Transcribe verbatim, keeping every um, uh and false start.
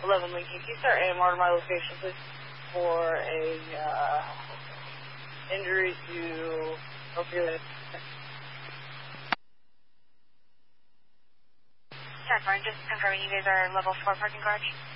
eleven Lincoln Keystar, and mark my location, please, for a uh, injury to opioid. Jack Martin, just confirming you guys are level four parking garage.